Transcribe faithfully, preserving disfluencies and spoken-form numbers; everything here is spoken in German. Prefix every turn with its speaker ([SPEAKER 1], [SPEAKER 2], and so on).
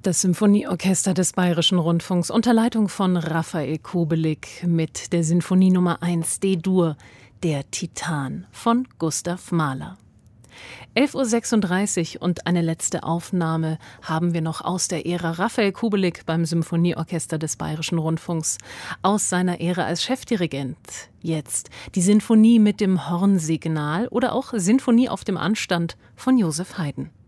[SPEAKER 1] Das Symphonieorchester des Bayerischen Rundfunks unter Leitung von Raphael Kubelik mit der Sinfonie Nummer eins D-Dur, der Titan von Gustav Mahler. elf Uhr sechsunddreißig und eine letzte Aufnahme haben wir noch aus der Ära Raphael Kubelik beim Symphonieorchester des Bayerischen Rundfunks, aus seiner Ära als Chefdirigent. Jetzt die Sinfonie mit dem Hornsignal oder auch Sinfonie auf dem Anstand von Joseph Haydn.